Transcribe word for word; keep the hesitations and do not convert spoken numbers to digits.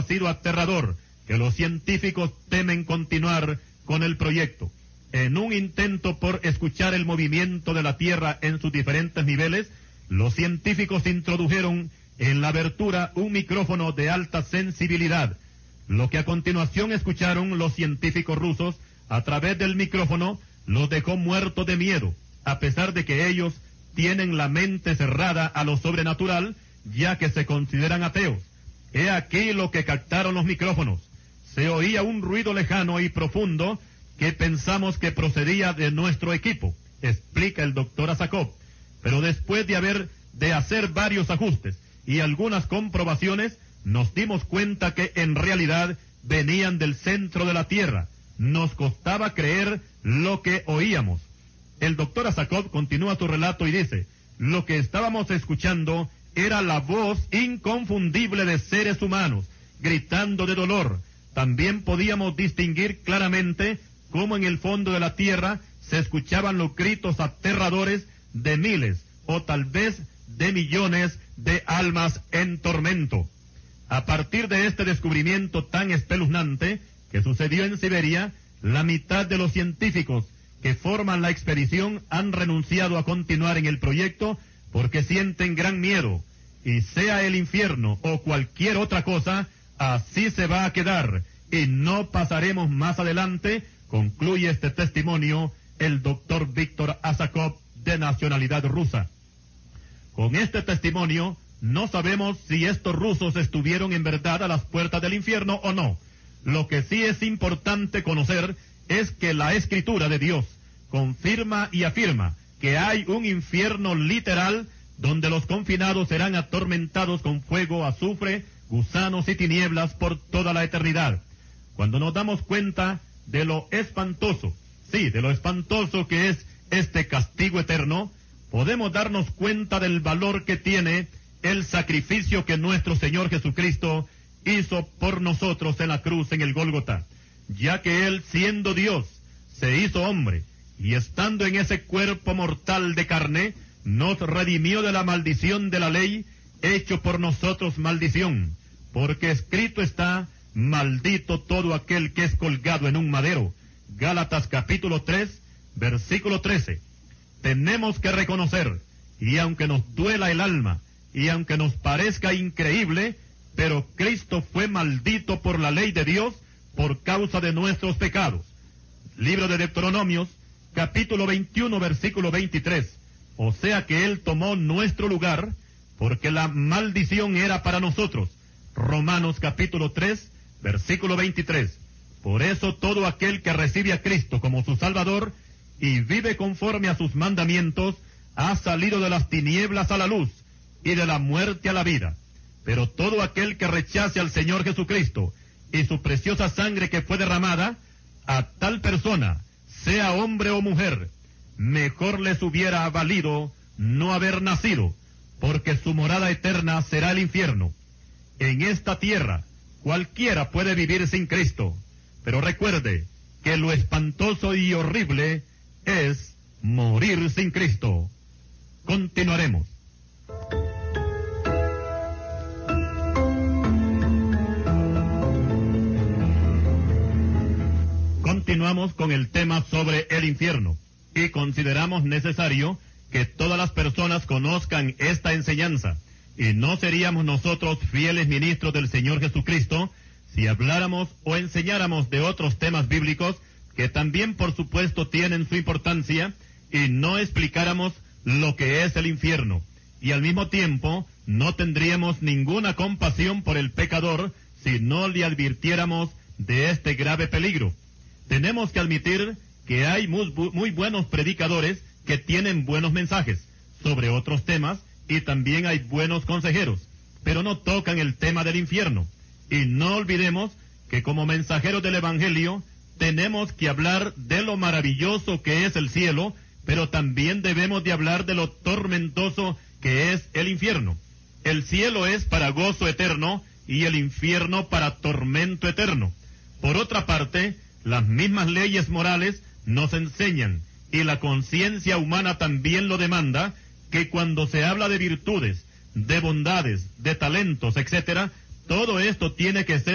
sido aterrador que los científicos temen continuar con el proyecto. En un intento por escuchar el movimiento de la Tierra en sus diferentes niveles, los científicos introdujeron en la abertura un micrófono de alta sensibilidad. Lo que a continuación escucharon los científicos rusos a través del micrófono los dejó muertos de miedo, a pesar de que ellos tienen la mente cerrada a lo sobrenatural, ya que se consideran ateos. He aquí lo que captaron los micrófonos. Se oía un ruido lejano y profundo que pensamos que procedía de nuestro equipo, explica el doctor Asakov. Pero después de haber de hacer varios ajustes y algunas comprobaciones, nos dimos cuenta que en realidad venían del centro de la Tierra. Nos costaba creer lo que oíamos. El doctor Asakov continúa su relato y dice, lo que estábamos escuchando era la voz inconfundible de seres humanos, gritando de dolor. También podíamos distinguir claramente cómo en el fondo de la Tierra se escuchaban los gritos aterradores de miles, o tal vez de millones de almas en tormento. A partir de este descubrimiento tan espeluznante que sucedió en Siberia, la mitad de los científicos que forman la expedición han renunciado a continuar en el proyecto porque sienten gran miedo, y sea el infierno o cualquier otra cosa, así se va a quedar, y no pasaremos más adelante, concluye este testimonio el doctor Víctor Asakov, de nacionalidad rusa. Con este testimonio, no sabemos si estos rusos estuvieron en verdad a las puertas del infierno o no. Lo que sí es importante conocer es que la Escritura de Dios confirma y afirma que hay un infierno literal donde los confinados serán atormentados con fuego, azufre, gusanos y tinieblas por toda la eternidad. Cuando nos damos cuenta de lo espantoso, sí, de lo espantoso que es este castigo eterno, podemos darnos cuenta del valor que tiene el sacrificio que nuestro Señor Jesucristo hizo por nosotros en la cruz en el Gólgota, ya que Él, siendo Dios, se hizo hombre, y estando en ese cuerpo mortal de carne, nos redimió de la maldición de la ley, hecho por nosotros maldición, porque escrito está, maldito todo aquel que es colgado en un madero. Gálatas capítulo tres, versículo trece. Tenemos que reconocer, y aunque nos duela el alma, y aunque nos parezca increíble, pero Cristo fue maldito por la ley de Dios por causa de nuestros pecados. Libro de Deuteronomios, capítulo veintiuno, versículo veintitrés. O sea que Él tomó nuestro lugar, porque la maldición era para nosotros. Romanos capítulo tres, versículo veintitrés. Por eso todo aquel que recibe a Cristo como su Salvador y vive conforme a sus mandamientos, ha salido de las tinieblas a la luz y de la muerte a la vida. Pero todo aquel que rechace al Señor Jesucristo y su preciosa sangre que fue derramada, a tal persona, sea hombre o mujer, mejor les hubiera valido no haber nacido, porque su morada eterna será el infierno. En esta tierra, cualquiera puede vivir sin Cristo, pero recuerde que lo espantoso y horrible es morir sin Cristo. Continuaremos. Continuamos con el tema sobre el infierno y consideramos necesario que todas las personas conozcan esta enseñanza, y no seríamos nosotros fieles ministros del Señor Jesucristo si habláramos o enseñáramos de otros temas bíblicos que también por supuesto tienen su importancia, y no explicáramos lo que es el infierno, y al mismo tiempo no tendríamos ninguna compasión por el pecador si no le advirtiéramos de este grave peligro. Tenemos que admitir que hay muy, muy buenos predicadores que tienen buenos mensajes sobre otros temas, y también hay buenos consejeros, pero no tocan el tema del infierno. Y no olvidemos que como mensajeros del Evangelio tenemos que hablar de lo maravilloso que es el cielo, pero también debemos de hablar de lo tormentoso que es el infierno. El cielo es para gozo eterno y el infierno para tormento eterno. Por otra parte, las mismas leyes morales nos enseñan, y la conciencia humana también lo demanda, que cuando se habla de virtudes, de bondades, de talentos, etcétera, todo esto tiene que ser